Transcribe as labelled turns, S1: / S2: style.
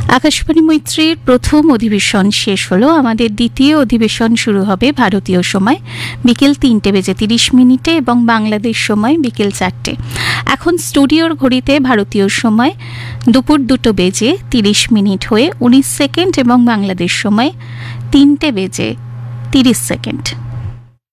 S1: আকাশবাণী মৈত্রীর প্রথম অধিবেশন শেষ হলো। আমাদের দ্বিতীয় অধিবেশন শুরু হবে ভারতীয় সময় বিকেল 3:30 এবং বাংলাদেশ সময় বিকেল 4টে। এখন স্টুডিওর ঘড়িতে ভারতীয় সময় দুপুর 2:30 হয়ে 19 সেকেন্ড এবং বাংলাদেশ সময় 3:30 সেকেন্ড।